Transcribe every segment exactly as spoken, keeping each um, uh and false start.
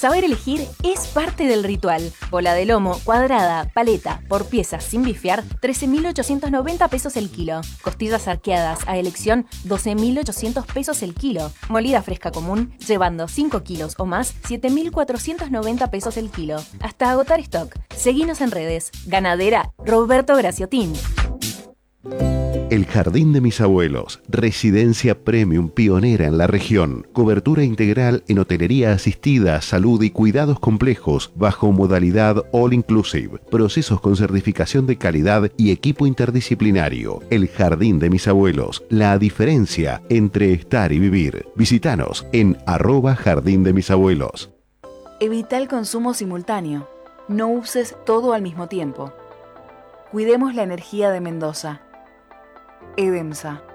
Saber elegir es parte del ritual. Bola de lomo, cuadrada, paleta, por piezas sin bifear, trece mil ochocientos noventa pesos el kilo. Costillas arqueadas a elección, doce mil ochocientos pesos el kilo. Molida fresca común, llevando cinco kilos o más, siete mil cuatrocientos noventa pesos el kilo. Hasta agotar stock. Seguinos en redes. Ganadera Roberto Graciotín. El Jardín de mis abuelos, residencia premium pionera en la región, cobertura integral en hotelería asistida, salud y cuidados complejos bajo modalidad all inclusive, procesos con certificación de calidad y equipo interdisciplinario. El Jardín de mis abuelos, la diferencia entre estar y vivir. Visítanos en arroba Jardín de mis abuelos. Evita el consumo simultáneo. No uses todo al mismo tiempo. Cuidemos la energía de Mendoza. Edemsa.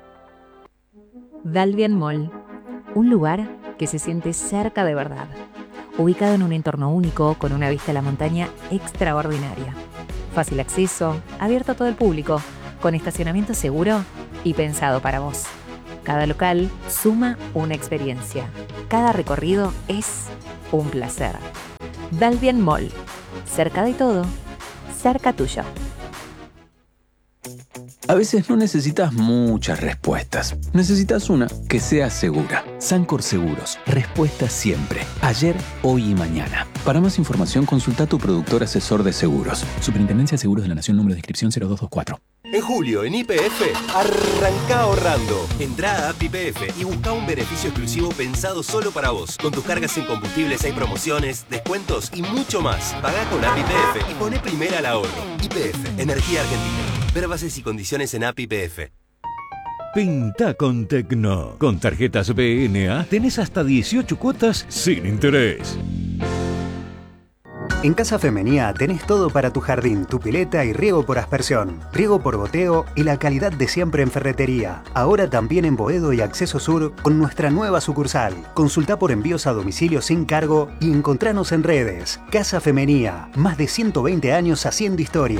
Dalvian Mall, un lugar que se siente cerca de verdad, ubicado en un entorno único con una vista a la montaña extraordinaria. Fácil acceso, abierto a todo el público, con estacionamiento seguro y pensado para vos. Cada local suma una experiencia. Cada recorrido es un placer. Dalvian Mall, cerca de todo, cerca tuyo. A veces no necesitas muchas respuestas. Necesitas una que sea segura. Sancor Seguros. Respuesta siempre. Ayer, hoy y mañana. Para más información, consulta a tu productor asesor de seguros. Superintendencia de Seguros de la Nación, número de inscripción cero dos dos cuatro. En julio, en Y P F, arranca ahorrando. Entrá a App Y P F y busca un beneficio exclusivo pensado solo para vos. Con tus cargas en combustibles hay promociones, descuentos y mucho más. Pagá con App Y P F y poné primera al ahorro. Y P F, Energía Argentina. Ver bases y condiciones en App Y P F. Pinta con Tecno. Con tarjetas B N A tenés hasta dieciocho cuotas sin interés. En Casa Femenía tenés todo para tu jardín, tu pileta y riego por aspersión, riego por goteo y la calidad de siempre en ferretería. Ahora también en Boedo y Acceso Sur con nuestra nueva sucursal. Consultá por envíos a domicilio sin cargo y encontranos en redes. Casa Femenía, más de ciento veinte años haciendo historia.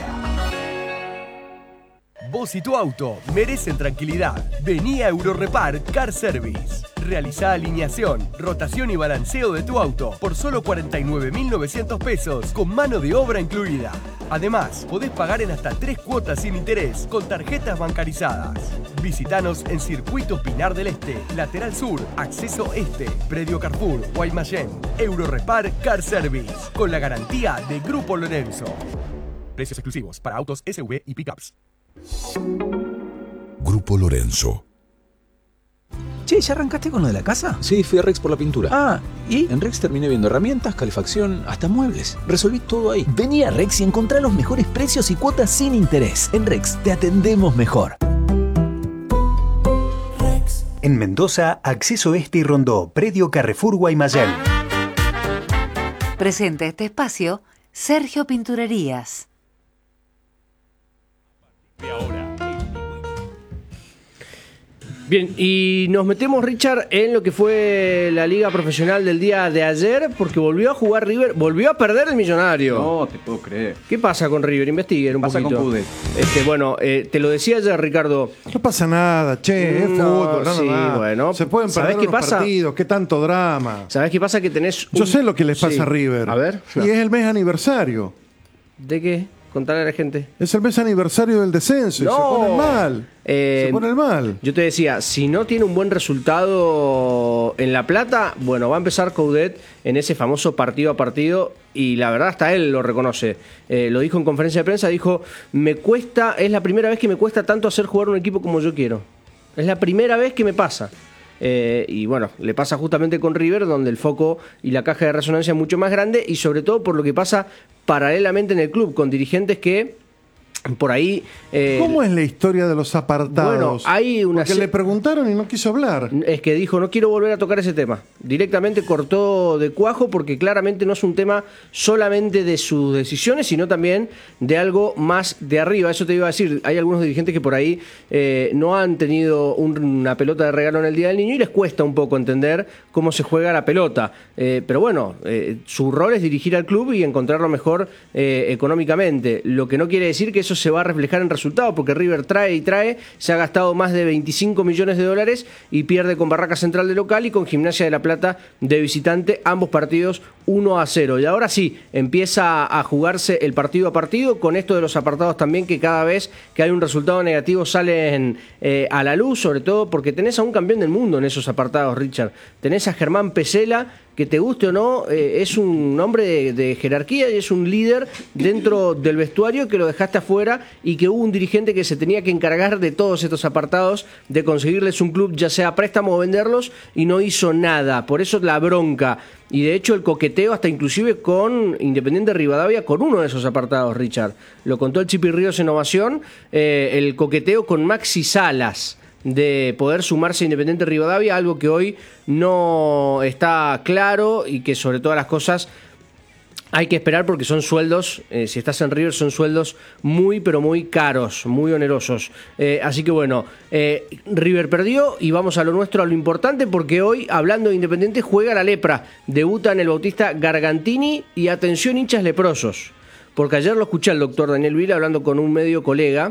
Vos y tu auto merecen tranquilidad. Vení a Eurorepar Car Service. Realizá alineación, rotación y balanceo de tu auto por solo cuarenta y nueve mil novecientos pesos con mano de obra incluida. Además, podés pagar en hasta tres cuotas sin interés con tarjetas bancarizadas. Visítanos en Circuito Pinar del Este, Lateral Sur, Acceso Este, Predio Carrefour, Guaymallén. Eurorepar Car Service, con la garantía de Grupo Lorenzo. Precios exclusivos para autos S U V y pickups. Grupo Lorenzo. Che, ¿ya arrancaste con lo de la casa? Sí, fui a Rex por la pintura. Ah, ¿y? En Rex terminé viendo herramientas, calefacción, hasta muebles. Resolví todo ahí. Vení a Rex y encontrá los mejores precios y cuotas sin interés. En Rex te atendemos mejor. Rex. En Mendoza, Acceso Este y Rondó, Predio Carrefour Guaymallén. Presenta este espacio Sergio Pinturerías. Bien, y nos metemos, Richard, en lo que fue la liga profesional del día de ayer, porque volvió a jugar River, volvió a perder el Millonario. No te puedo creer. ¿Qué pasa con River? Investiguen un pasa poquito. Con Pude. Este, bueno, eh, te lo decía ayer, Ricardo. No pasa nada, che, es no, fútbol, no, sí, no, bueno. Se pueden perder ¿Sabés qué los pasa? partidos, qué tanto drama. ¿Sabés qué pasa? Que tenés un... Yo sé lo que les pasa sí. a River. A ver. Y No. es el mes aniversario. ¿De qué? Contale a la gente. Es el mes aniversario del descenso No. y se ponen mal. Eh, se ponen mal. Yo te decía, si no tiene un buen resultado en La Plata, bueno, va a empezar Coudet en ese famoso partido a partido y la verdad hasta él lo reconoce. Eh, lo dijo en conferencia de prensa, dijo, me cuesta, es la primera vez que me cuesta tanto hacer jugar un equipo como yo quiero. Es la primera vez que me pasa. Eh, y bueno, le pasa justamente con River, donde el foco y la caja de resonancia es mucho más grande y sobre todo por lo que pasa paralelamente en el club, con dirigentes que por ahí... Eh, ¿Cómo es la historia de los apartados? Bueno, hay una... Porque le preguntaron y no quiso hablar. Es que dijo, no quiero volver a tocar ese tema. Directamente cortó de cuajo porque claramente no es un tema solamente de sus decisiones, sino también de algo más de arriba. Eso te iba a decir, hay algunos dirigentes que por ahí eh, no han tenido un, una pelota de regalo en el Día del Niño y les cuesta un poco entender cómo se juega la pelota. Eh, pero bueno, eh, su rol es dirigir al club y encontrarlo mejor eh, económicamente. Lo que no quiere decir que eso se va a reflejar en resultados, porque River trae y trae, se ha gastado más de veinticinco millones de dólares y pierde con Barraca Central de local y con Gimnasia de La Plata de visitante, ambos partidos uno a cero. Y ahora sí, empieza a jugarse el partido a partido, con esto de los apartados también, que cada vez que hay un resultado negativo salen eh, a la luz, sobre todo porque tenés a un campeón del mundo en esos apartados, Richard. Tenés a Germán Pesela, que te guste o no, eh, es un hombre de, de jerarquía y es un líder dentro del vestuario, que lo dejaste afuera y que hubo un dirigente que se tenía que encargar de todos estos apartados, de conseguirles un club, ya sea préstamo o venderlos, y no hizo nada. Por eso la bronca. Y de hecho el coqueteo hasta inclusive con Independiente Rivadavia, con uno de esos apartados, Richard. Lo contó el Chipi Ríos en Ovación, eh, el coqueteo con Maxi Salas, de poder sumarse a Independiente Rivadavia, algo que hoy no está claro y que sobre todas las cosas hay que esperar, porque son sueldos, eh, si estás en River, son sueldos muy pero muy caros, muy onerosos. Eh, así que bueno, eh, River perdió y vamos a lo nuestro, a lo importante, porque hoy, hablando de Independiente, juega la lepra, debuta en el Bautista Gargantini y atención hinchas leprosos, porque ayer lo escuché al doctor Daniel Vila hablando con un medio colega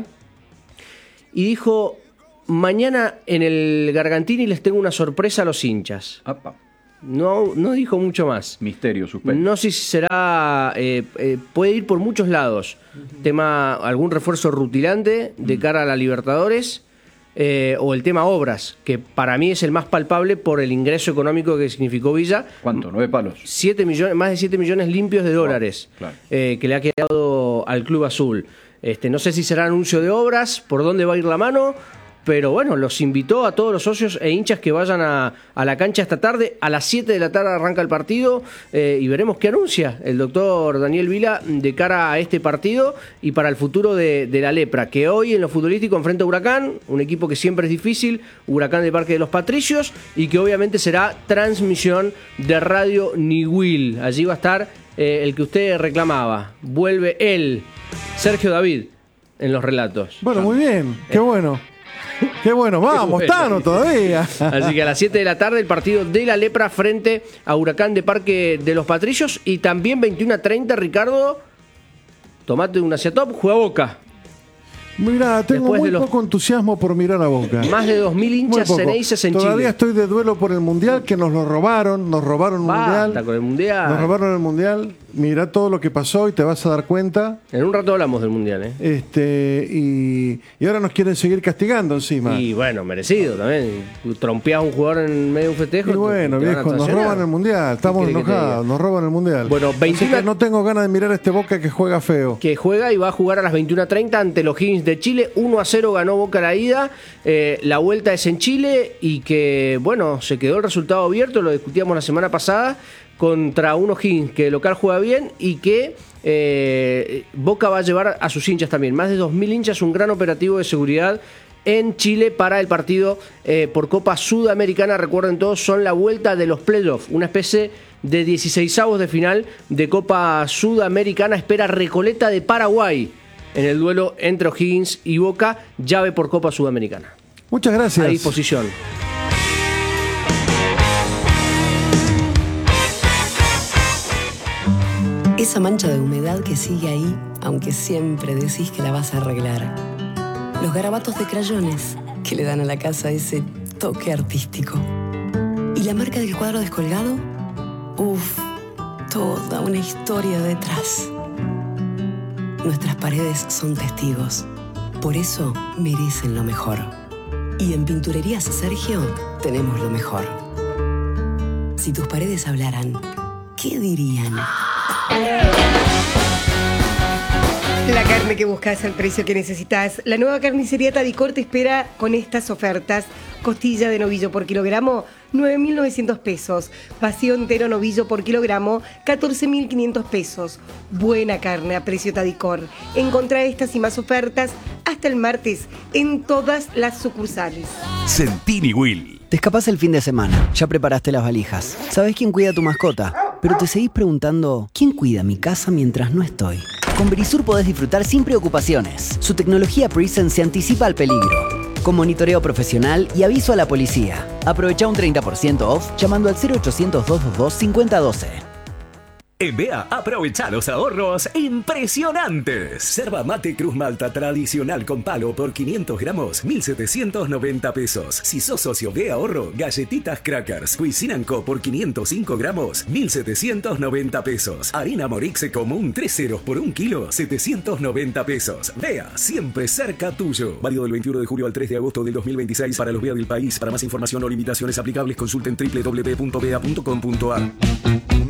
y dijo: mañana en el Gargantini les tengo una sorpresa a los hinchas. Apa. No, no dijo mucho más. Misterio, suspenso. No sé si será... Eh, eh, puede ir por muchos lados. Uh-huh. Tema, algún refuerzo rutilante de uh-huh. cara a la Libertadores, eh, o el tema obras, que para mí es el más palpable por el ingreso económico que significó Villa. ¿Cuánto? ¿Nueve palos? Siete millones, más de siete millones limpios de dólares, oh, claro. eh, que le ha quedado al Club Azul. Este, no sé si será anuncio de obras, por dónde va a ir la mano, pero bueno, los invitó a todos los socios e hinchas que vayan a, a la cancha esta tarde. A las siete de la tarde arranca el partido, eh, y veremos qué anuncia el doctor Daniel Vila de cara a este partido y para el futuro de, de la lepra, que hoy en lo futbolístico enfrenta a Huracán, un equipo que siempre es difícil, Huracán de Parque de los Patricios, y que obviamente será transmisión de Radio Niwil. Allí va a estar eh, el que usted reclamaba, vuelve él, Sergio David, en los relatos. Bueno, muy bien, qué bueno. Qué bueno, vamos, Qué bueno. Tano todavía. Así que a las siete de la tarde el partido de la lepra frente a Huracán de Parque de los Patricios. Y también veintiuno a treinta, Ricardo, tomate un Asia Top, juega Boca. Mira, tengo Después muy los... poco entusiasmo por mirar a Boca. Más de dos mil hinchas ceneices en Chile. Todavía estoy de duelo por el Mundial, que nos lo robaron, nos robaron el Mundial. Con el Mundial. Nos robaron el Mundial. Mirá todo lo que pasó y te vas a dar cuenta. En un rato hablamos del Mundial, ¿eh? Este, y, y ahora nos quieren seguir castigando encima. Y bueno, merecido también. Trompeás a un jugador en medio de un festejo. Y bueno, viejo, nos roban el Mundial. Estamos enojados, nos roban el Mundial. Bueno, veintiuno... Así que no tengo ganas de mirar a este Boca que juega feo. Que juega y va a jugar a las veintiuno a treinta ante los Higgins de Chile. uno a cero ganó Boca la ida. Eh, la vuelta es en Chile y que, bueno, se quedó el resultado abierto. Lo discutíamos la semana pasada contra unos Higgins que el local juega bien y que eh, Boca va a llevar a sus hinchas también. Más de dos mil hinchas, un gran operativo de seguridad en Chile para el partido eh, por Copa Sudamericana. Recuerden todos, son la vuelta de los playoffs, una especie de dieciseisavos de final de Copa Sudamericana. Espera Recoleta de Paraguay en el duelo entre O'Higgins y Boca, llave por Copa Sudamericana. Muchas gracias. A disposición. Esa mancha de humedad que sigue ahí, aunque siempre decís que la vas a arreglar. Los garabatos de crayones que le dan a la casa ese toque artístico. ¿Y la marca del cuadro descolgado? Uf, toda una historia detrás. Nuestras paredes son testigos. Por eso merecen lo mejor. Y en Pinturerías Sergio tenemos lo mejor. Si tus paredes hablaran, ¿qué dirían? La carne que buscas al precio que necesitas. La nueva carnicería Tadicor te espera con estas ofertas. Costilla de novillo por kilogramo, nueve mil novecientos pesos. Vacío entero novillo por kilogramo, catorce mil quinientos pesos. Buena carne a precio Tadicor. Encontrá estas y más ofertas hasta el martes en todas las sucursales. Sentini Will. Te escapás el fin de semana, ya preparaste las valijas. ¿Sabés quién cuida a tu mascota? Pero te seguís preguntando, ¿quién cuida mi casa mientras no estoy? Con Verisur podés disfrutar sin preocupaciones. Su tecnología Presence se anticipa al peligro, con monitoreo profesional y aviso a la policía. Aprovecha un treinta por ciento off llamando al cero ochocientos, doscientos veintidós, cincuenta doce. En B E A, aprovecha los ahorros impresionantes. Yerba mate Cruz Malta tradicional con palo por quinientos gramos, mil setecientos noventa pesos. Si sos socio B E A Ahorro, galletitas Crackers Cuisine Co por quinientos cinco gramos, mil setecientos noventa pesos. Harina Morixe común tres ceros por un kilo, setecientos noventa pesos. B E A, siempre cerca tuyo. Válido del veintiuno de julio al tres de agosto del dos mil veintiséis para los B E A del país. Para más información o limitaciones aplicables, consulten doble u doble u doble u punto b e a punto com punto a r.